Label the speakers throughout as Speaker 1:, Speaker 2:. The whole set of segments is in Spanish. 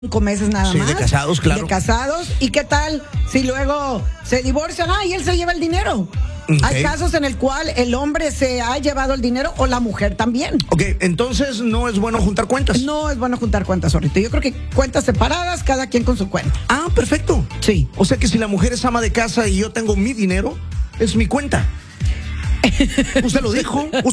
Speaker 1: 5 meses nada más.
Speaker 2: De casados, claro.
Speaker 1: De casados. ¿Y qué tal si luego se divorcian? Y él se lleva el dinero. Okay. Hay casos en el cual el hombre se ha llevado el dinero o la mujer también.
Speaker 2: Ok, entonces no es bueno juntar cuentas.
Speaker 1: No es bueno juntar cuentas, ahorita. Yo creo que cuentas separadas, cada quien con su cuenta.
Speaker 2: Perfecto.
Speaker 1: Sí.
Speaker 2: O sea que si la mujer es ama de casa y yo tengo mi dinero, es mi cuenta. Usted lo dijo, ¿no?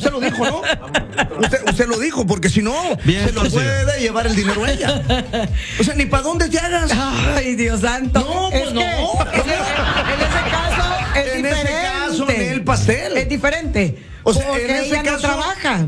Speaker 2: Usted lo dijo, porque si no, bien, se lo puede llevar el dinero a ella. O sea, ni para dónde te hagas.
Speaker 1: Ay, Dios santo.
Speaker 2: No, pues no.
Speaker 1: En ese caso es
Speaker 2: en
Speaker 1: diferente.
Speaker 2: ese caso, en el pastel.
Speaker 1: Es diferente. O sea, porque en ella no trabaja.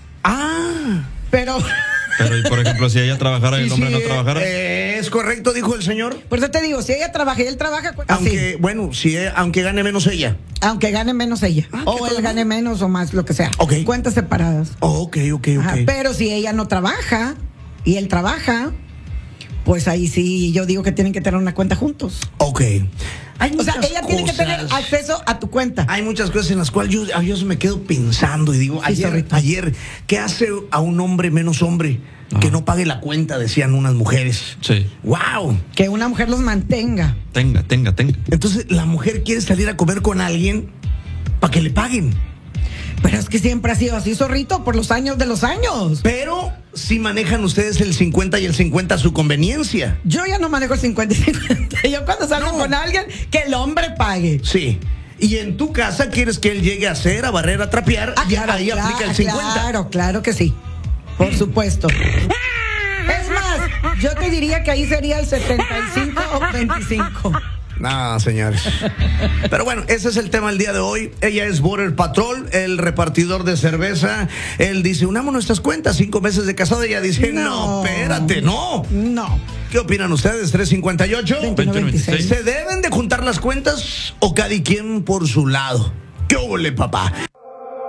Speaker 1: Pero,
Speaker 3: y por ejemplo, si ella trabajara y el hombre no trabajara.
Speaker 2: Es correcto, dijo el señor.
Speaker 1: Por eso te digo, si ella trabaja y él trabaja.
Speaker 2: Aunque, bueno, aunque gane menos ella.
Speaker 1: Aunque gane menos ella. O él gane menos o más, lo que sea.
Speaker 2: Okay.
Speaker 1: Cuentas separadas.
Speaker 2: Ok.
Speaker 1: Pero si ella no trabaja y él trabaja, pues ahí sí yo digo que tienen que tener una cuenta juntos.
Speaker 2: Ok.
Speaker 1: O sea, ella tiene que tener acceso a tu cuenta.
Speaker 2: Hay muchas cosas en las cuales yo me quedo pensando y digo, ayer, ¿qué hace a un hombre menos hombre? Que no pague la cuenta, decían unas mujeres.
Speaker 3: Sí.
Speaker 2: ¡Wow!
Speaker 1: Que una mujer los mantenga.
Speaker 3: Tenga.
Speaker 2: Entonces, la mujer quiere salir a comer con alguien para que le paguen.
Speaker 1: Pero es que siempre ha sido así, zorrito, por los años de los años.
Speaker 2: Pero si manejan ustedes el 50 y el 50 a su conveniencia.
Speaker 1: Yo ya no manejo el 50 y 50. Yo cuando salgo con alguien, que el hombre pague.
Speaker 2: Sí. Y en tu casa quieres que él llegue a hacer, a barrer, a trapear, ahí aplica el 50.
Speaker 1: Claro que sí. Por supuesto. Es más, yo te diría que ahí sería el 75 o 25.
Speaker 2: No, señores. Pero bueno, ese es el tema del día de hoy. Ella es Border Patrol, el repartidor de cerveza. Él dice, unamos nuestras cuentas, 5 meses de casado. Ella dice, no, espérate, no. ¿Qué opinan ustedes? 358-2126. ¿Se deben de juntar las cuentas o cada quien por su lado? ¿Qué ole, papá?